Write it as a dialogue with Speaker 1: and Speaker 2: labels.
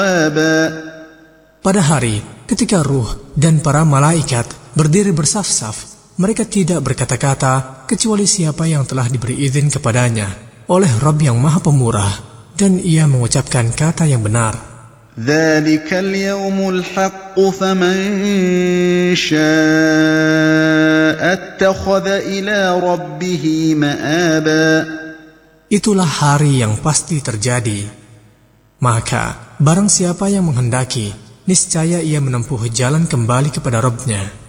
Speaker 1: Pada hari ketika ruh dan para malaikat berdiri bersaf-saf, mereka tidak berkata-kata kecuali siapa yang telah diberi izin kepadanya oleh Rabb yang Maha Pemurah, dan ia mengucapkan kata yang benar.
Speaker 2: ذَلِكَ الْيَوْمُ الْحَقُّ فَمَنْ شَاءَ اتَّخَذَ إِلَى رَبِّهِ مَآبًا.
Speaker 1: Itulah hari yang pasti terjadi. Maka barang siapa yang menghendaki, niscaya ia menempuh jalan kembali kepada Rabb-Nya.